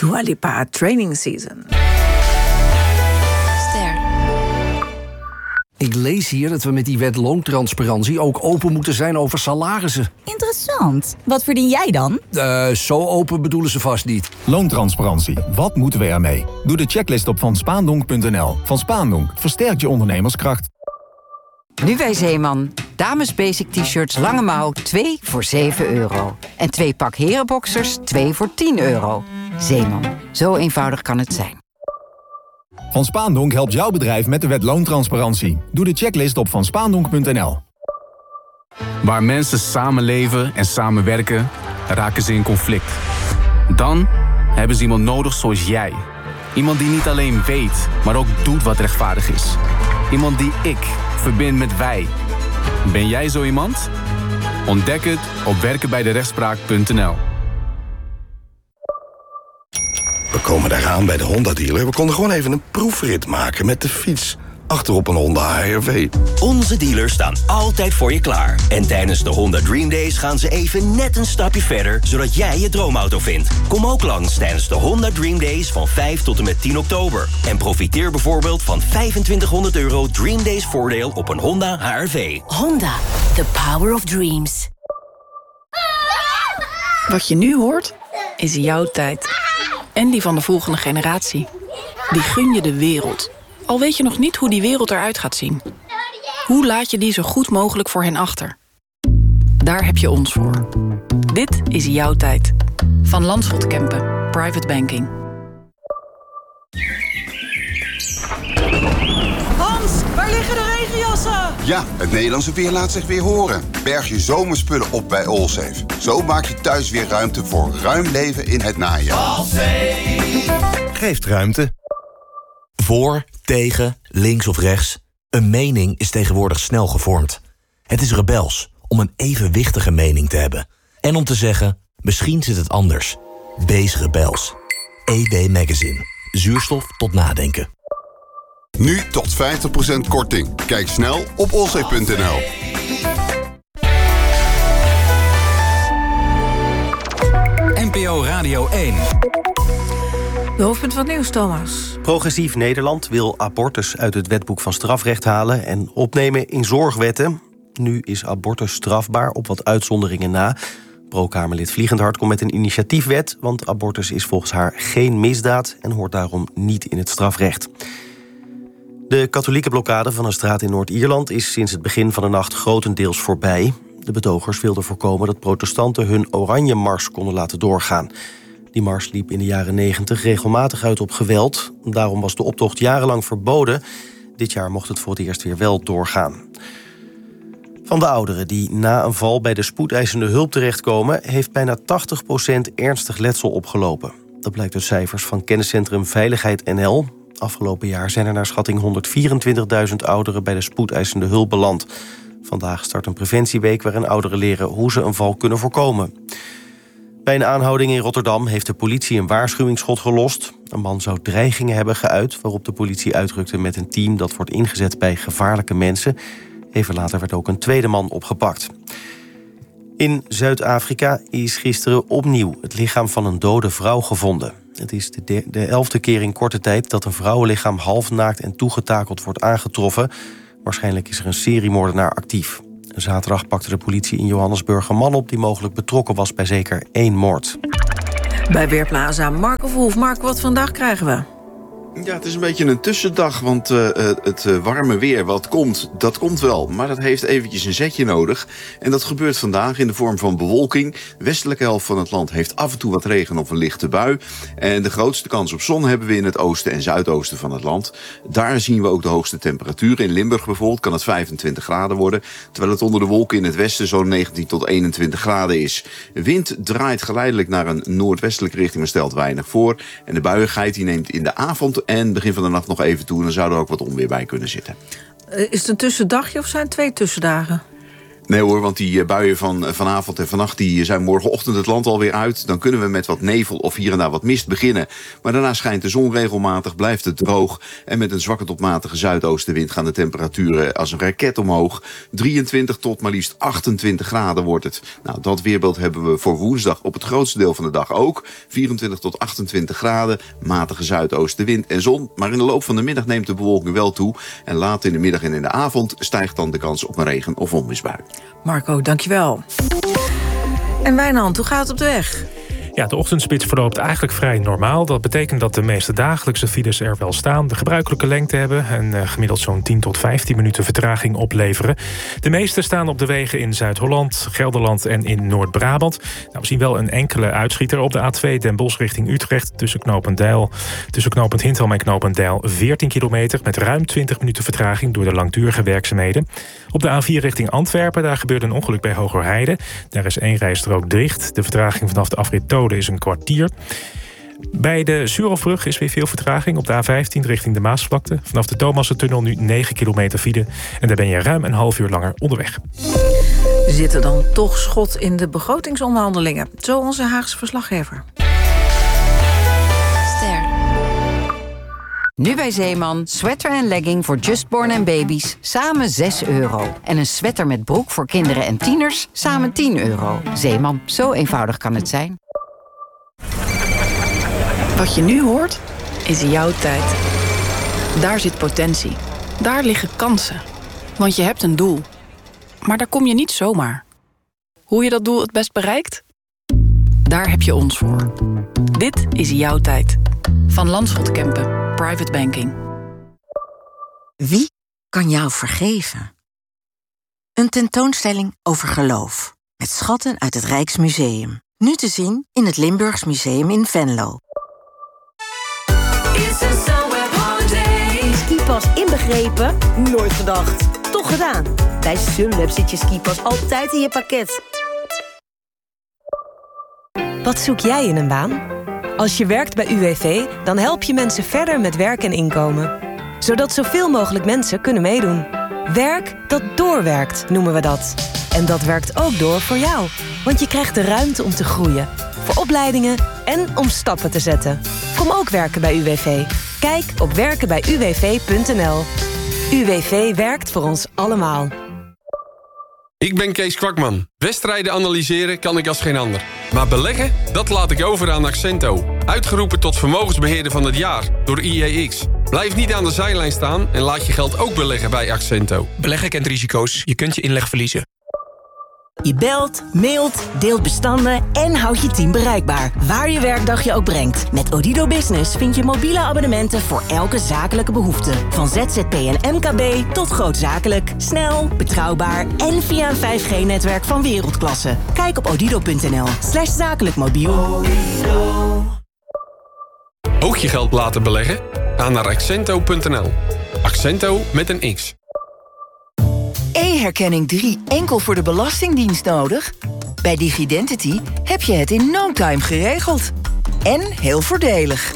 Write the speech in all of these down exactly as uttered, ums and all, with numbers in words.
Dua Lipa, Training Season. Ster. Ik lees hier dat we met die wet loontransparantie ook open moeten zijn over salarissen. Interessant. Wat verdien jij dan? Uh, zo open bedoelen ze vast niet. Loontransparantie. Wat moeten we ermee? Doe de checklist op van spaandonk punt n l. Van Spaandonk versterkt je ondernemerskracht. Nu bij Zeeman. Dames basic t-shirts lange mouw twee voor zeven euro. En twee pak herenboxers twee voor tien euro. Zeeman. Zo eenvoudig kan het zijn. Van Spaandonk helpt jouw bedrijf met de wet loontransparantie. Doe de checklist op van spaandonk punt n l. Waar mensen samenleven en samenwerken, raken ze in conflict. Dan hebben ze iemand nodig zoals jij. Iemand die niet alleen weet, maar ook doet wat rechtvaardig is. Iemand die ik verbind met wij. Ben jij zo iemand? Ontdek het op werken bij de rechtspraak punt n l. We komen daaraan bij de Honda-dealer. We konden gewoon even een proefrit maken met de fiets. Achterop een Honda H R V. Onze dealers staan altijd voor je klaar. En tijdens de Honda Dream Days gaan ze even net een stapje verder, zodat jij je droomauto vindt. Kom ook langs tijdens de Honda Dream Days van vijf tot en met tien oktober. En profiteer bijvoorbeeld van vijfentwintighonderd euro Dream Days voordeel op een Honda H R V. Honda, the power of dreams. Wat je nu hoort, is jouw tijd. En die van de volgende generatie. Die gun je de wereld. Al weet je nog niet hoe die wereld eruit gaat zien. Hoe laat je die zo goed mogelijk voor hen achter? Daar heb je ons voor. Dit is jouw tijd. Van Landschot Kempen. Private Banking. Hans, waar liggen de regenjassen? Ja, het Nederlandse weer laat zich weer horen. Berg je zomerspullen op bij Allsafe. Zo maak je thuis weer ruimte voor ruim leven in het najaar. Allsafe geeft ruimte. Voor, tegen, links of rechts. Een mening is tegenwoordig snel gevormd. Het is rebels om een evenwichtige mening te hebben. En om te zeggen, misschien zit het anders. Wees rebels. E W Magazine. Zuurstof tot nadenken. Nu tot vijftig procent korting. Kijk snel op allsafe punt n l. N P O Radio één. De hoofdpunt van het nieuws, Thomas. Progressief Nederland wil abortus uit het wetboek van strafrecht halen en opnemen in zorgwetten. Nu is abortus strafbaar, op wat uitzonderingen na. Pro-Kamerlid Vliegendhart komt met een initiatiefwet, want abortus is volgens haar geen misdaad en hoort daarom niet in het strafrecht. De katholieke blokkade van een straat in Noord-Ierland is sinds het begin van de nacht grotendeels voorbij. De betogers wilden voorkomen dat protestanten hun oranje mars konden laten doorgaan. Die mars liep in de jaren negentig regelmatig uit op geweld. Daarom was de optocht jarenlang verboden. Dit jaar mocht het voor het eerst weer wel doorgaan. Van de ouderen die na een val bij de spoedeisende hulp terechtkomen, heeft bijna tachtig procent ernstig letsel opgelopen. Dat blijkt uit cijfers van kenniscentrum Veiligheid N L. Afgelopen jaar zijn er naar schatting honderdvierentwintigduizend ouderen bij de spoedeisende hulp beland. Vandaag start een preventieweek waarin ouderen leren hoe ze een val kunnen voorkomen. Bij een aanhouding in Rotterdam heeft de politie een waarschuwingsschot gelost. Een man zou dreigingen hebben geuit, waarop de politie uitrukte met een team dat wordt ingezet bij gevaarlijke mensen. Even later werd ook een tweede man opgepakt. In Zuid-Afrika is gisteren opnieuw het lichaam van een dode vrouw gevonden. Het is de, de, de elfde keer in korte tijd dat een vrouwenlichaam halfnaakt en toegetakeld wordt aangetroffen. Waarschijnlijk is er een seriemoordenaar actief. Zaterdag pakte de politie in Johannesburg een man op die mogelijk betrokken was bij zeker één moord. Bij Weerplaza Marco Verhoef. Marco, wat vandaag krijgen we? Ja, het is een beetje een tussendag, want uh, het uh, warme weer wat komt, dat komt wel. Maar dat heeft eventjes een zetje nodig. En dat gebeurt vandaag in de vorm van bewolking. De westelijke helft van het land heeft af en toe wat regen of een lichte bui. En de grootste kans op zon hebben we in het oosten en zuidoosten van het land. Daar zien we ook de hoogste temperaturen. In Limburg bijvoorbeeld kan het vijfentwintig graden worden. Terwijl het onder de wolken in het westen zo'n negentien tot eenentwintig graden is. De wind draait geleidelijk naar een noordwestelijke richting, maar stelt weinig voor. En de buiigheid die neemt in de avond en begin van de nacht nog even toe. En dan zou er ook wat onweer bij kunnen zitten. Is het een tussendagje of zijn het twee tussendagen? Nee hoor, want die buien van vanavond en vannacht die zijn morgenochtend het land alweer uit. Dan kunnen we met wat nevel of hier en daar wat mist beginnen. Maar daarna schijnt de zon regelmatig, blijft het droog. En met een zwakke tot matige zuidoostenwind gaan de temperaturen als een raket omhoog. drieëntwintig tot maar liefst achtentwintig graden wordt het. Nou, dat weerbeeld hebben we voor woensdag op het grootste deel van de dag ook. vierentwintig tot achtentwintig graden, matige zuidoostenwind en zon. Maar in de loop van de middag neemt de bewolking wel toe. En later in de middag en in de avond stijgt dan de kans op een regen- of onweersbui. Marco, dankjewel. En Wijnand, hoe gaat het op de weg? Ja, de ochtendspits verloopt eigenlijk vrij normaal. Dat betekent dat de meeste dagelijkse files er wel staan. De gebruikelijke lengte hebben en uh, gemiddeld zo'n tien tot vijftien minuten vertraging opleveren. De meeste staan op de wegen in Zuid-Holland, Gelderland en in Noord-Brabant. Nou, we zien wel een enkele uitschieter op de A twee Den Bosch richting Utrecht. Tussen knooppunt Deil, tussen knooppunt Hinthelm en knooppunt Deil veertien kilometer... met ruim twintig minuten vertraging door de langdurige werkzaamheden. Op de A vier richting Antwerpen, daar gebeurde een ongeluk bij Hogerheide. Daar is één rijstrook dicht. De vertraging vanaf de afrit Tode is een kwartier. Bij de Suurhofbrug is weer veel vertraging op de A vijftien richting de Maasvlakte. Vanaf de Thomassentunnel nu negen kilometer file. En daar ben je ruim een half uur langer onderweg. Zit er dan toch schot in de begrotingsonderhandelingen? Zo onze Haagse verslaggever. Ster. Nu bij Zeeman, sweater en legging voor justborn en baby's, samen zes euro. En een sweater met broek voor kinderen en tieners, samen tien euro. Zeeman, zo eenvoudig kan het zijn. Wat je nu hoort, is jouw tijd. Daar zit potentie. Daar liggen kansen. Want je hebt een doel. Maar daar kom je niet zomaar. Hoe je dat doel het best bereikt? Daar heb je ons voor. Dit is jouw tijd. Van Landschot Kempen, Private Banking. Wie kan jou vergeven? Een tentoonstelling over geloof. Met schatten uit het Rijksmuseum. Nu te zien in het Limburgs Museum in Venlo. Skipas inbegrepen? Nooit gedacht. Toch gedaan. Bij Sunweb zit je skipas altijd in je pakket. Wat zoek jij in een baan? Als je werkt bij U W V, dan help je mensen verder met werk en inkomen. Zodat zoveel mogelijk mensen kunnen meedoen. Werk dat doorwerkt, noemen we dat. En dat werkt ook door voor jou. Want je krijgt de ruimte om te groeien. Voor opleidingen en om stappen te zetten. Kom ook werken bij U W V. Kijk op werken bij u w v punt n l. U W V werkt voor ons allemaal. Ik ben Kees Kwakman. Wedstrijden analyseren kan ik als geen ander. Maar beleggen, dat laat ik over aan Accento. Uitgeroepen tot vermogensbeheerder van het jaar door I E X. Blijf niet aan de zijlijn staan en laat je geld ook beleggen bij Accento. Beleggen kent risico's. Je kunt je inleg verliezen. Je belt, mailt, deelt bestanden en houdt je team bereikbaar. Waar je werkdag je ook brengt. Met Odido Business vind je mobiele abonnementen voor elke zakelijke behoefte. Van Z Z P en M K B tot grootzakelijk. Snel, betrouwbaar en via een vijf G-netwerk van wereldklasse. Kijk op odido punt n l slash zakelijk mobiel. Ook je geld laten beleggen? Ga naar accento punt n l. Accento met een X. E-herkenning drie enkel voor de Belastingdienst nodig? Bij Digidentity heb je het in no time geregeld. En heel voordelig.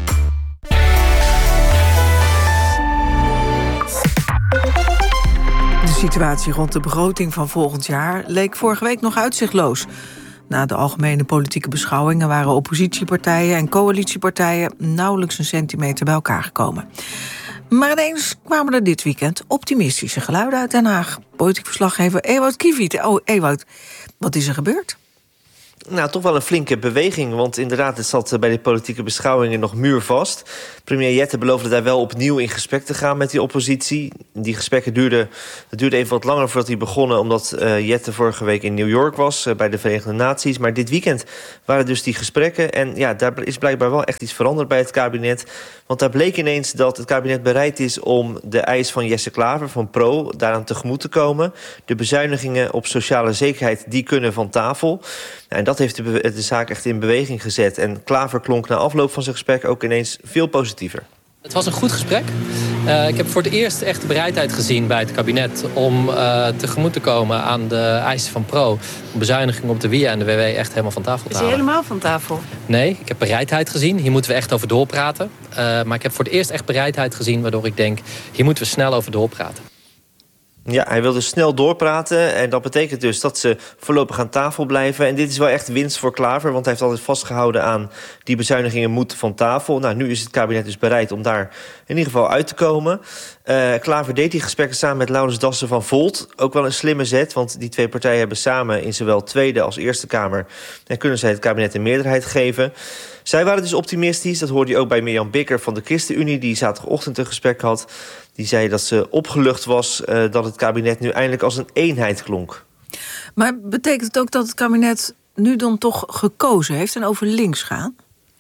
De situatie rond de begroting van volgend jaar leek vorige week nog uitzichtloos. Na de algemene politieke beschouwingen waren oppositiepartijen en coalitiepartijen nauwelijks een centimeter bij elkaar gekomen. Maar ineens kwamen er dit weekend optimistische geluiden uit Den Haag. Politiek verslaggever Ewout Kiviet. Oh, Ewout, wat is er gebeurd? Nou, toch wel een flinke beweging. Want inderdaad, het zat bij de politieke beschouwingen nog muurvast. Premier Jette beloofde daar wel opnieuw in gesprek te gaan met die oppositie. Die gesprekken duurden, het duurde even wat langer voordat die begonnen, omdat uh, Jette vorige week in New York was, uh, bij de Verenigde Naties. Maar dit weekend waren dus die gesprekken. En ja, daar is blijkbaar wel echt iets veranderd bij het kabinet. Want daar bleek ineens dat het kabinet bereid is om de eis van Jesse Klaver, van Pro, daaraan tegemoet te komen. De bezuinigingen op sociale zekerheid, die kunnen van tafel. En dat heeft de, de zaak echt in beweging gezet. En Klaver klonk na afloop van zijn gesprek ook ineens veel positiever. Het was een goed gesprek. Uh, ik heb voor het eerst echt de bereidheid gezien bij het kabinet om uh, tegemoet te komen aan de eisen van Pro. Om bezuinigingen op de W I A en de W W echt helemaal van tafel te halen. Is hij helemaal van tafel? Nee, ik heb bereidheid gezien. Hier moeten we echt over doorpraten. Uh, maar ik heb voor het eerst echt bereidheid gezien waardoor ik denk, hier moeten we snel over doorpraten. Ja, hij wil dus snel doorpraten. En dat betekent dus dat ze voorlopig aan tafel blijven. En dit is wel echt winst voor Klaver, want hij heeft altijd vastgehouden aan die bezuinigingen moeten van tafel. Nou, nu is het kabinet dus bereid om daar in ieder geval uit te komen. Uh, Klaver deed die gesprekken samen met Laurens Dassen van Volt. Ook wel een slimme zet, want die twee partijen hebben samen in zowel Tweede als Eerste Kamer en kunnen zij het kabinet een meerderheid geven. Zij waren dus optimistisch. Dat hoorde je ook bij Mirjam Bikker van de ChristenUnie, die zaterdagochtend een gesprek had. Die zei dat ze opgelucht was uh, dat het kabinet nu eindelijk als een eenheid klonk. Maar betekent het ook dat het kabinet nu dan toch gekozen heeft en over links gaat?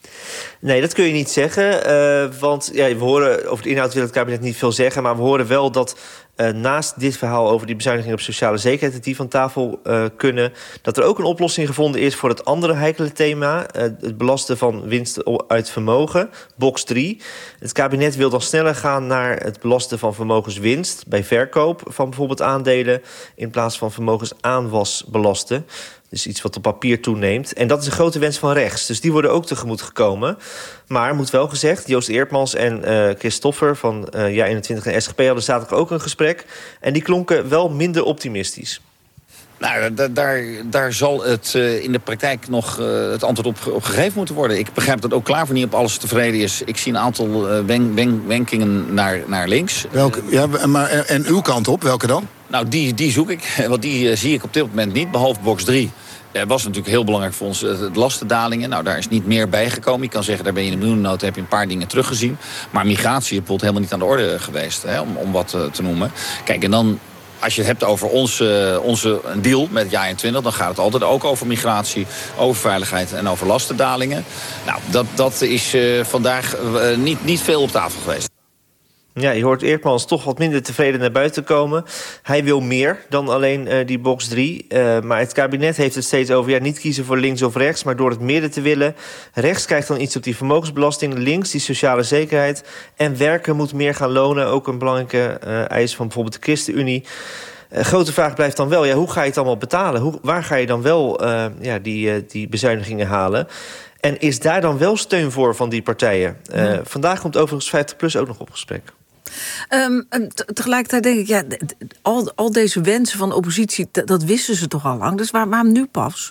Nee, dat kun je niet zeggen. Uh, want ja, we horen over de inhoud wil het kabinet niet veel zeggen. Maar we horen wel dat uh, naast dit verhaal over die bezuiniging op sociale zekerheid, dat die van tafel uh, kunnen, dat er ook een oplossing gevonden is voor het andere heikele thema. Uh, het belasten van winst uit vermogen. box drie. Het kabinet wil dan sneller gaan naar het belasten van vermogenswinst bij verkoop van bijvoorbeeld aandelen, in plaats van vermogensaanwas belasten. Dus iets wat op papier toeneemt. En dat is een grote wens van rechts. Dus die worden ook tegemoet gekomen. Maar, moet wel gezegd, Joost Eertmans en uh, Christoffer van uh, Ja eenentwintig en S G P hadden zaterdag ook een gesprek. En die klonken wel minder optimistisch. Nou, da- daar, daar zal het uh, in de praktijk nog uh, het antwoord op, op gegeven moeten worden. Ik begrijp dat ook Klaver niet op alles tevreden is. Ik zie een aantal uh, wen- wen- wenkingen naar, naar links. Welke, ja, maar, en uw kant op, welke dan? Nou, die, die zoek ik. Want die uh, zie ik op dit moment niet, behalve box drie. Dat uh, was natuurlijk heel belangrijk voor ons, uh, de lastendalingen. Nou, daar is niet meer bijgekomen. Je kan zeggen, daar ben je in de miljoenennota, heb je een paar dingen teruggezien. Maar migratie is bijvoorbeeld helemaal niet aan de orde geweest, hè, om, om wat uh, te noemen. Kijk, en dan, als je het hebt over onze, onze een deal met Ja eenentwintig, dan gaat het altijd ook over migratie, over veiligheid en over lastendalingen. Nou, dat, dat is uh, vandaag uh, niet, niet veel op tafel geweest. Ja, je hoort Eertmans toch wat minder tevreden naar buiten komen. Hij wil meer dan alleen uh, die box drie. Uh, maar het kabinet heeft het steeds over ja, niet kiezen voor links of rechts, maar door het midden te willen. Rechts krijgt dan iets op die vermogensbelasting, links die sociale zekerheid. En werken moet meer gaan lonen, ook een belangrijke uh, eis van bijvoorbeeld de ChristenUnie. Uh, grote vraag blijft dan wel, ja, hoe ga je het allemaal betalen? Hoe, waar ga je dan wel uh, ja, die, uh, die bezuinigingen halen? En is daar dan wel steun voor van die partijen? Uh, ja. Vandaag komt overigens vijftig plus ook nog op gesprek. Um, t- tegelijkertijd denk ik, ja, d- d- al, al deze wensen van de oppositie, d- dat wisten ze toch al lang. Dus waar, waarom nu pas?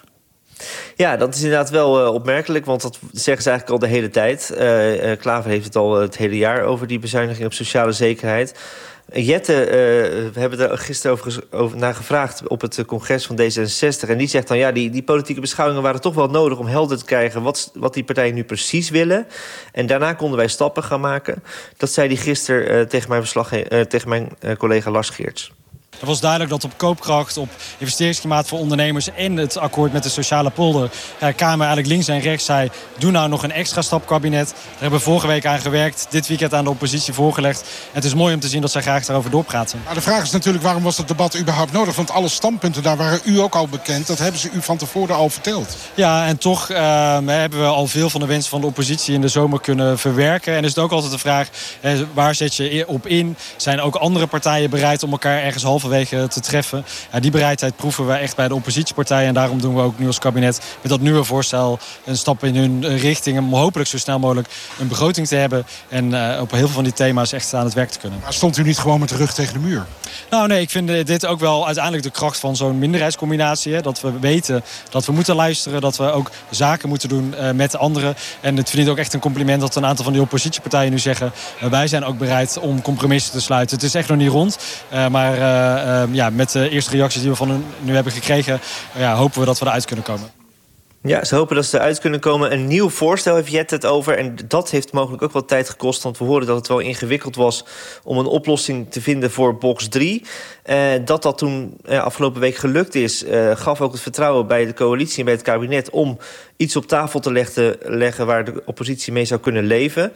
Ja, dat is inderdaad wel uh, opmerkelijk, want dat zeggen ze eigenlijk al de hele tijd. Uh, uh, Klaver heeft het al het hele jaar over die bezuiniging op sociale zekerheid. Jette, uh, we hebben er gisteren over, over naar gevraagd op het congres van D zesenzestig. En die zegt dan, ja, die, die politieke beschouwingen waren toch wel nodig om helder te krijgen wat, wat die partijen nu precies willen. En daarna konden wij stappen gaan maken. Dat zei hij gisteren uh, tegen mijn, verslag, uh, tegen mijn uh, collega Lars Geerts. Het was duidelijk dat op koopkracht, op investeringsklimaat voor ondernemers en het akkoord met de sociale polder ja, Kamer eigenlijk links en rechts zei, doe nou nog een extra stap kabinet. Daar hebben we vorige week aan gewerkt, dit weekend aan de oppositie voorgelegd. En het is mooi om te zien dat zij graag daarover doorpraten. Maar de vraag is natuurlijk, waarom was dat debat überhaupt nodig? Want alle standpunten daar waren u ook al bekend. Dat hebben ze u van tevoren al verteld. Ja, en toch uh, hebben we al veel van de wensen van de oppositie in de zomer kunnen verwerken. En is het ook altijd de vraag, eh, waar zet je op in? Zijn ook andere partijen bereid om elkaar ergens halverwege te treffen? Ja, die bereidheid proeven we echt bij de oppositiepartijen. En daarom doen we ook nu als kabinet met dat nieuwe voorstel een stap in hun richting. Om hopelijk zo snel mogelijk een begroting te hebben. En uh, op heel veel van die thema's echt aan het werk te kunnen. Maar stond u niet gewoon met de rug tegen de muur? Nou nee, ik vind dit ook wel uiteindelijk de kracht van zo'n minderheidscombinatie. Hè? Dat we weten dat we moeten luisteren. Dat we ook zaken moeten doen uh, met anderen. En het vind ik ook echt een compliment dat een aantal van die oppositiepartijen nu zeggen, uh, wij zijn ook bereid om compromissen te sluiten. Het is echt nog niet rond. Uh, maar uh, uh, ja, met de eerste reacties die we van hun nu hebben gekregen, uh, ja, hopen we dat we eruit kunnen komen. Ja, ze hopen dat ze eruit kunnen komen. Een nieuw voorstel heeft Jet het over. En dat heeft mogelijk ook wat tijd gekost. Want we hoorden dat het wel ingewikkeld was om een oplossing te vinden voor box drie. Uh, dat dat toen uh, afgelopen week gelukt is, uh, gaf ook het vertrouwen bij de coalitie en bij het kabinet om iets op tafel te leggen, leggen waar de oppositie mee zou kunnen leven.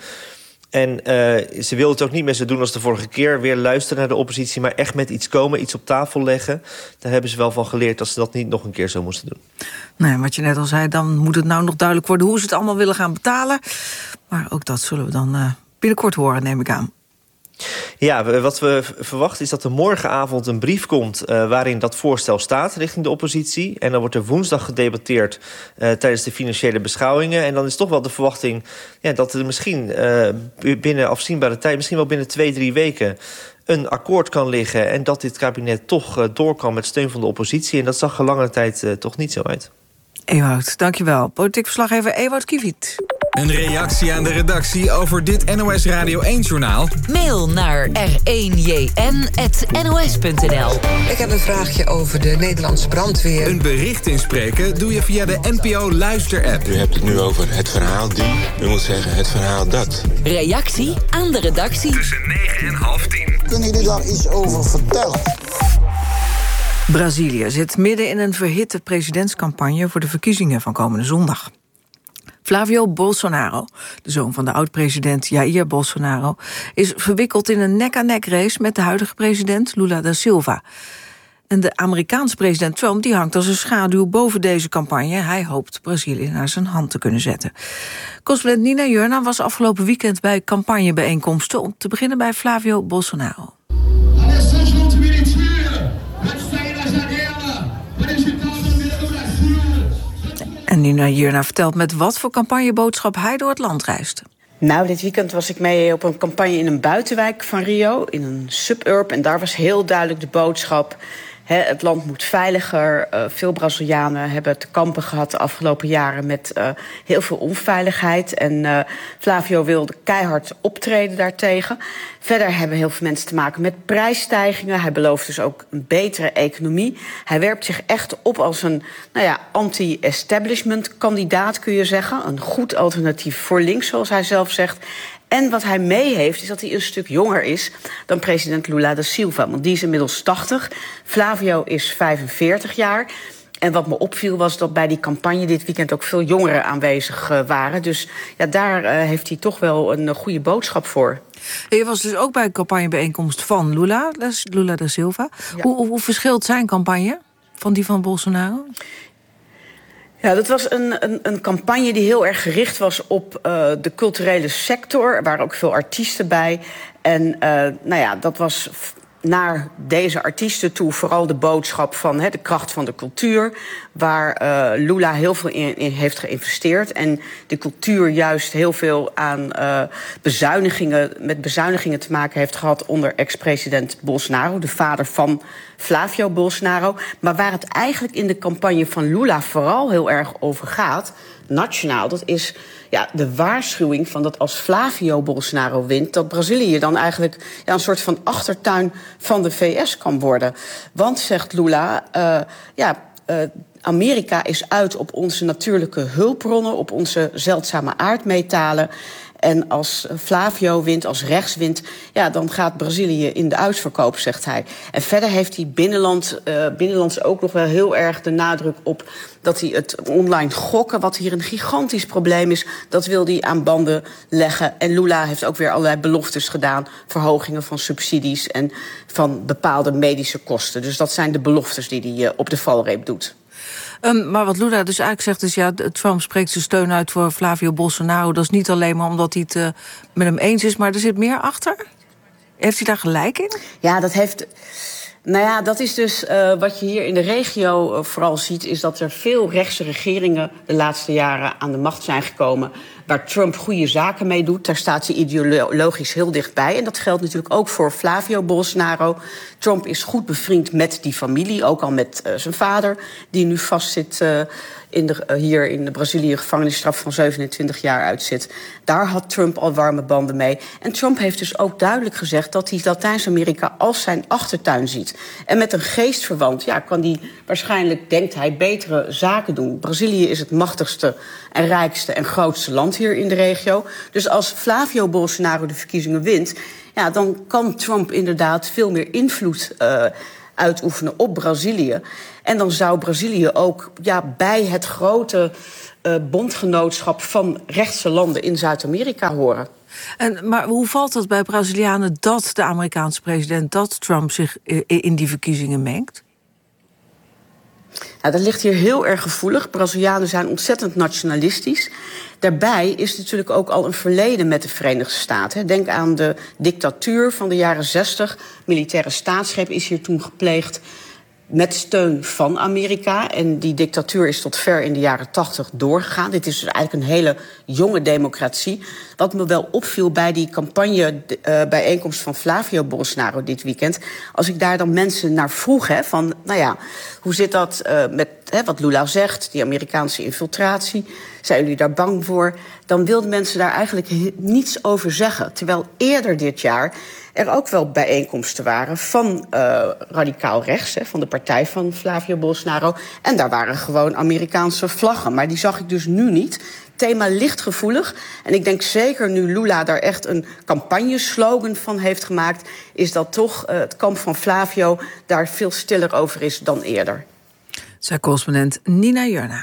En uh, ze wil het ook niet meer zo doen als de vorige keer. Weer luisteren naar de oppositie, maar echt met iets komen, iets op tafel leggen. Daar hebben ze wel van geleerd dat ze dat niet nog een keer zo moesten doen. Nee, wat je net al zei, dan moet het nou nog duidelijk worden hoe ze het allemaal willen gaan betalen. Maar ook dat zullen we dan uh, binnenkort horen, neem ik aan. Ja, wat we verwachten is dat er morgenavond een brief komt Uh, waarin dat voorstel staat richting de oppositie. En dan wordt er woensdag gedebatteerd uh, tijdens de financiële beschouwingen. En dan is toch wel de verwachting ja, dat er misschien uh, binnen afzienbare tijd, misschien wel binnen twee, drie weken een akkoord kan liggen en dat dit kabinet toch uh, door kan met steun van de oppositie. En dat zag er lange tijd uh, toch niet zo uit. Ewout, dankjewel. Politiek verslaggever Ewout Kiviet. Een reactie aan de redactie over dit N O S Radio één-journaal? Mail naar r één j n apenstaartje n o s punt n l. Ik heb een vraagje over de Nederlandse brandweer. Een bericht inspreken doe je via de N P O Luister-app. U hebt het nu over het verhaal die. U moet zeggen het verhaal dat. Reactie aan de redactie. Tussen negen en half tien. Kunnen jullie daar iets over vertellen? Brazilië zit midden in een verhitte presidentscampagne voor de verkiezingen van komende zondag. Flavio Bolsonaro, de zoon van de oud-president Jair Bolsonaro, is verwikkeld in een nek-aan-nek race met de huidige president Lula da Silva. En de Amerikaanse president Trump die hangt als een schaduw boven deze campagne. Hij hoopt Brazilië naar zijn hand te kunnen zetten. Correspondent Nina Jurna was afgelopen weekend bij campagnebijeenkomsten, om te beginnen bij Flavio Bolsonaro. En Nina Jurna vertelt met wat voor campagneboodschap hij door het land reisde. Nou, dit weekend was ik mee op een campagne in een buitenwijk van Rio, in een suburb. En daar was heel duidelijk de boodschap: He, het land moet veiliger. Uh, veel Brazilianen hebben te kampen gehad de afgelopen jaren met uh, heel veel onveiligheid. En uh, Flavio wilde keihard optreden daartegen. Verder hebben heel veel mensen te maken met prijsstijgingen. Hij belooft dus ook een betere economie. Hij werpt zich echt op als een nou ja, anti-establishment kandidaat, kun je zeggen. Een goed alternatief voor links, zoals hij zelf zegt. En wat hij mee heeft, is dat hij een stuk jonger is dan president Lula da Silva. Want die is inmiddels tachtig. Flavio is vijfenveertig jaar. En wat me opviel was dat bij die campagne dit weekend ook veel jongeren aanwezig uh, waren. Dus ja, daar uh, heeft hij toch wel een uh, goede boodschap voor. Je was dus ook bij een campagnebijeenkomst van Lula, Lula da Silva. Ja. Hoe, hoe verschilt zijn campagne van die van Bolsonaro? Ja, dat was een, een, een campagne die heel erg gericht was op uh, de culturele sector. Er waren ook veel artiesten bij. En uh, nou ja, dat was naar deze artiesten toe vooral de boodschap van he, de kracht van de cultuur, waar uh, Lula heel veel in, in heeft geïnvesteerd. En de cultuur juist heel veel aan uh, bezuinigingen, met bezuinigingen te maken heeft gehad onder ex-president Bolsonaro, de vader van Flavio Bolsonaro. Maar waar het eigenlijk in de campagne van Lula vooral heel erg over gaat, nationaal, dat is ja, de waarschuwing van dat als Flavio Bolsonaro wint, dat Brazilië dan eigenlijk ja, een soort van achtertuin van de V S kan worden. Want, zegt Lula, uh, ja, uh, Amerika is uit op onze natuurlijke hulpbronnen, op onze zeldzame aardmetalen. En als Flavio wint, als rechts wint, ja, dan gaat Brazilië in de uitverkoop, zegt hij. En verder heeft hij binnenland, uh, binnenlands ook nog wel heel erg de nadruk op dat hij het online gokken, wat hier een gigantisch probleem is, dat wil hij aan banden leggen. En Lula heeft ook weer allerlei beloftes gedaan, verhogingen van subsidies en van bepaalde medische kosten. Dus dat zijn de beloftes die hij uh, op de valreep doet. Um, maar wat Lula dus eigenlijk zegt is, ja, Trump spreekt zijn steun uit voor Flavio Bolsonaro. Dat is niet alleen maar omdat hij het uh, met hem eens is, maar er zit meer achter. Heeft hij daar gelijk in? Ja, dat heeft. Nou ja, dat is dus uh, wat je hier in de regio uh, vooral ziet, is dat er veel rechtse regeringen de laatste jaren aan de macht zijn gekomen, waar Trump goede zaken mee doet. Daar staat hij ideologisch heel dichtbij. En dat geldt natuurlijk ook voor Flavio Bolsonaro. Trump is goed bevriend met die familie, ook al met uh, zijn vader, die nu vastzit uh, in de, uh, hier in de Brazilië, gevangenisstraf van zevenentwintig jaar uitzit. Daar had Trump al warme banden mee. En Trump heeft dus ook duidelijk gezegd dat hij Latijns-Amerika als zijn achtertuin ziet. En met een geestverwant ja, kan hij waarschijnlijk, denkt hij, betere zaken doen. Brazilië is het machtigste en rijkste en grootste land hier in de regio. Dus als Flavio Bolsonaro de verkiezingen wint, ja, dan kan Trump inderdaad veel meer invloed uh, uitoefenen op Brazilië. En dan zou Brazilië ook ja, bij het grote uh, bondgenootschap van rechtse landen in Zuid-Amerika horen. En, maar hoe valt het bij Brazilianen dat de Amerikaanse president, dat Trump zich in die verkiezingen mengt? Nou, dat ligt hier heel erg gevoelig. Brazilianen zijn ontzettend nationalistisch. Daarbij is natuurlijk ook al een verleden met de Verenigde Staten. Denk aan de dictatuur van de jaren zestig. Militaire staatsgreep is hier toen gepleegd met steun van Amerika. En die dictatuur is tot ver in de jaren tachtig doorgegaan. Dit is dus eigenlijk een hele jonge democratie. Wat me wel opviel bij die campagnebijeenkomst uh, van Flavio Bolsonaro dit weekend, als ik daar dan mensen naar vroeg, hè, van, nou ja, hoe zit dat uh, met hè, wat Lula zegt, die Amerikaanse infiltratie, zijn jullie daar bang voor? Dan wilden mensen daar eigenlijk he- niets over zeggen. Terwijl eerder dit jaar er ook wel bijeenkomsten waren van uh, radicaal rechts, hè, van de partij van Flavio Bolsonaro. En daar waren gewoon Amerikaanse vlaggen. Maar die zag ik dus nu niet. Thema ligt gevoelig. En ik denk zeker nu Lula daar echt een campagneslogan van heeft gemaakt, is dat toch uh, het kamp van Flavio daar veel stiller over is dan eerder. Zei correspondent Nina Jurna.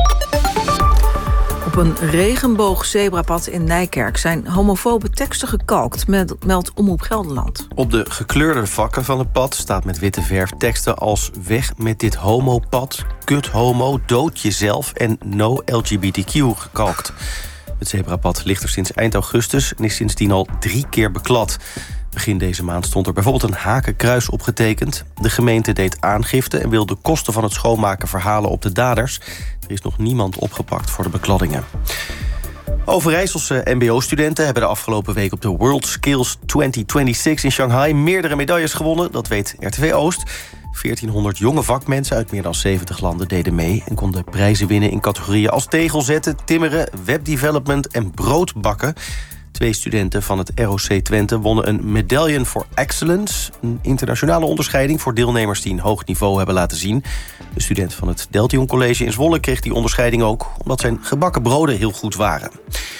Op een regenboogzebrapad in Nijkerk zijn homofobe teksten gekalkt, meldt Omroep Gelderland. Op de gekleurde vakken van het pad staat met witte verf teksten als weg met dit homopad, kut homo, dood jezelf en no L G B T Q gekalkt. Het zebrapad ligt er sinds eind augustus en is sindsdien al drie keer beklad. Begin deze maand stond er bijvoorbeeld een hakenkruis opgetekend. De gemeente deed aangifte en wil de kosten van het schoonmaken verhalen op de daders. Er is nog niemand opgepakt voor de bekladdingen. Overijsselse M B O-studenten hebben de afgelopen week op de World Skills twintig zesentwintig in Shanghai meerdere medailles gewonnen. Dat weet R T V Oost. veertienhonderd jonge vakmensen uit meer dan zeventig landen deden mee en konden prijzen winnen in categorieën als tegel zetten, timmeren, webdevelopment en broodbakken. Twee studenten van het R O C Twente wonnen een Medallion for Excellence, een internationale onderscheiding voor deelnemers die een hoog niveau hebben laten zien. De student van het Deltion College in Zwolle kreeg die onderscheiding ook omdat zijn gebakken broden heel goed waren.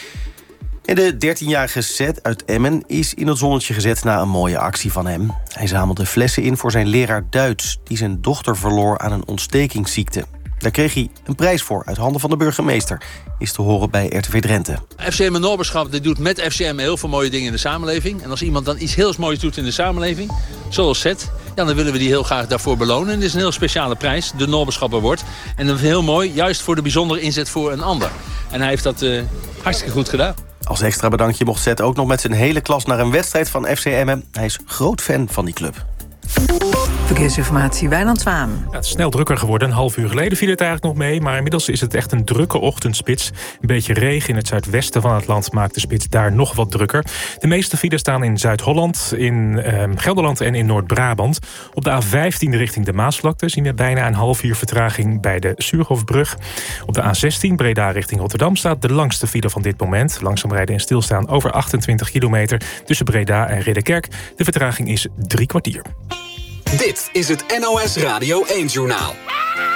En de dertienjarige Seth uit Emmen is in het zonnetje gezet na een mooie actie van hem. Hij zamelde flessen in voor zijn leraar Duits, die zijn dochter verloor aan een ontstekingsziekte. Daar kreeg hij een prijs voor uit handen van de burgemeester. Is te horen bij R T V Drenthe. F C M Noorderschap doet met F C M heel veel mooie dingen in de samenleving. En als iemand dan iets heel moois doet in de samenleving, zoals Seth, ja, dan willen we die heel graag daarvoor belonen. En dit is een heel speciale prijs, de Noorderschap Award. En dat is heel mooi, juist voor de bijzondere inzet voor een ander. En hij heeft dat uh, hartstikke goed gedaan. Als extra bedankje mocht Seth ook nog met zijn hele klas naar een wedstrijd van F C Emmen. Hij is groot fan van die club. Verkeersinformatie, Wijnand Zwaan. Ja, het is snel drukker geworden. Een half uur geleden viel het eigenlijk nog mee. Maar inmiddels is het echt een drukke ochtendspits. Een beetje regen in het zuidwesten van het land maakt de spits daar nog wat drukker. De meeste files staan in Zuid-Holland, in eh, Gelderland en in Noord-Brabant. Op de A vijftien richting de Maasvlakte zien we bijna een half uur vertraging bij de Suurhofbrug. Op de A zestien Breda richting Rotterdam staat de langste file van dit moment. Langzaam rijden en stilstaan over achtentwintig kilometer tussen Breda en Ridderkerk. De vertraging is drie kwartier. Dit is het N O S Radio één-journaal.